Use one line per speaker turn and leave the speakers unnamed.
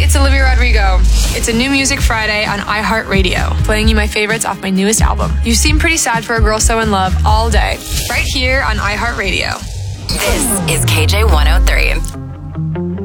it's Olivia Rodrigo. It's a New Music Friday on iHeartRadio, playing you my favorites off my newest album. You seem pretty sad for a girl so in love all day, right here on iHeartRadio.
This is KJ 103.